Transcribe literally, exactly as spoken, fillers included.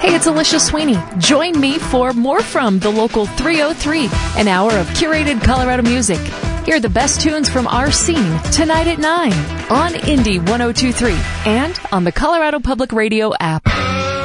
Hey, it's Alicia Sweeney. Join me for more from the local three oh three, an hour of curated Colorado music. Hear the best tunes from our scene tonight at nine on Indie one oh two point three and on the Colorado Public Radio app.